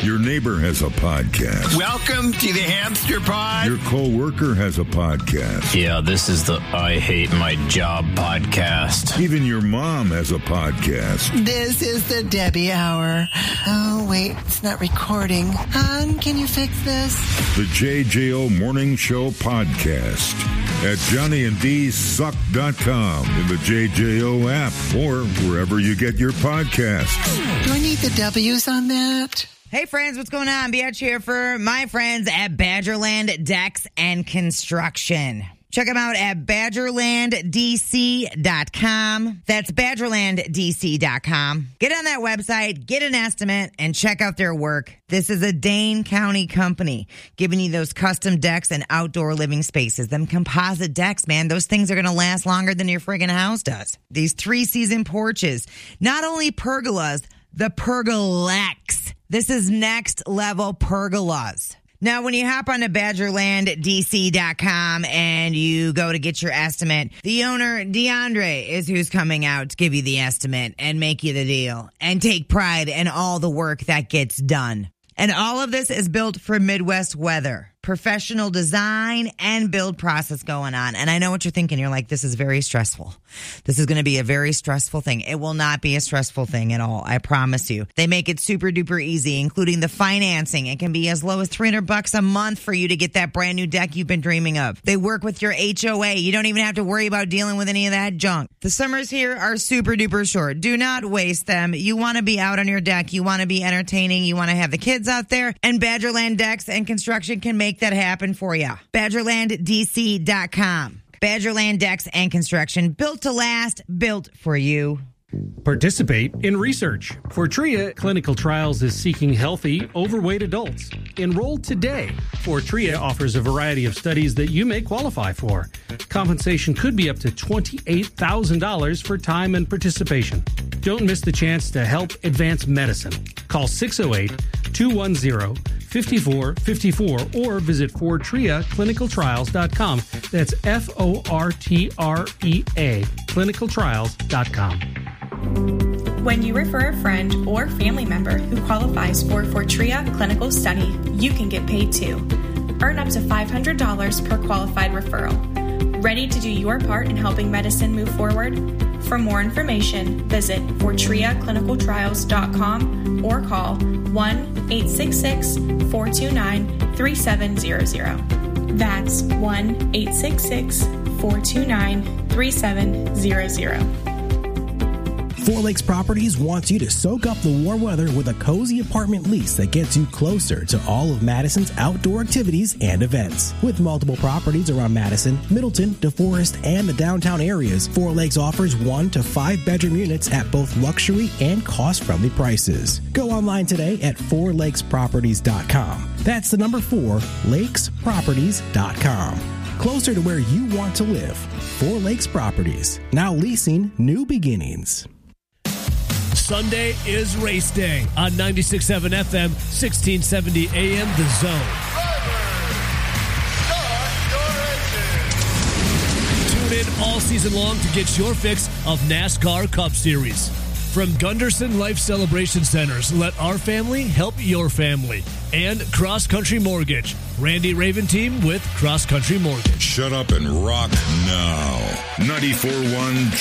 Your neighbor has a podcast. Welcome to the Hamster Pod. Your co-worker has a podcast. Yeah, this is the I Hate My Job podcast. Even your mom has a podcast. This is the Debbie Hour. Oh, wait, it's not recording. Hon, can you fix this? The JJO Morning Show podcast at JohnnyandDSuck.com, in the JJO app, or wherever you get your podcasts. Do I need the W's on that? Hey friends, what's going on? Biatch here for my friends at Badgerland Decks and Construction. Check them out at BadgerlandDC.com. That's BadgerlandDC.com. Get on that website, get an estimate, and check out their work. This is a Dane County company giving you those custom decks and outdoor living spaces. Them composite decks, man, those things are going to last longer than your friggin' house does. These 3-season porches, not only pergolas, the Pergolex. This is next level pergolas. Now, when you hop on to BadgerlandDC.com and you go to get your estimate, the owner, DeAndre, is who's coming out to give you the estimate and make you the deal and take pride in all the work that gets done. And all of this is built for Midwest weather. Professional design and build process going on. And I know what you're thinking. You're like, this is very stressful. This is going to be a very stressful thing. It will not be a stressful thing at all. I promise you. They make it super duper easy, including the financing. It can be as low as $300 a month for you to get that brand new deck you've been dreaming of. They work with your HOA. You don't even have to worry about dealing with any of that junk. The summers here are super duper short. Do not waste them. You want to be out on your deck. You want to be entertaining. You want to have the kids out there. And Badgerland Decks and Construction can make that happen for you. BadgerlandDC.com. Badgerland Decks and Construction, built to last, built for you. Participate in research. Fortrea Clinical Trials is seeking healthy, overweight adults. Enroll today. Fortrea offers a variety of studies that you may qualify for. Compensation could be up to $28,000 for time and participation. Don't miss the chance to help advance medicine. Call 608-210-5454 or visit FortreaClinicalTrials.com. That's FORTREA clinicaltrials.com. When you refer a friend or family member who qualifies for Fortrea Clinical Study, you can get paid too. Earn up to $500 per qualified referral. Ready to do your part in helping medicine move forward? For more information, visit FortreaClinicalTrials.com or call 1-866-429-3700. That's 1-866-429-3700. Four Lakes Properties wants you to soak up the warm weather with a cozy apartment lease that gets you closer to all of Madison's outdoor activities and events. With multiple properties around Madison, Middleton, DeForest, and the downtown areas, Four Lakes offers 1 to 5 bedroom units at both luxury and cost-friendly prices. Go online today at fourlakesproperties.com. That's the number 4, lakesproperties.com. Closer to where you want to live. Four Lakes Properties. Now leasing new beginnings. Sunday is race day on 96.7 FM, 1670 AM, The Zone. Tune in all season long to get your fix of NASCAR Cup Series. From Gunderson Life Celebration Centers, let our family help your family. And Cross Country Mortgage. Randy Raven team with Cross Country Mortgage. Shut up and rock now. 94.1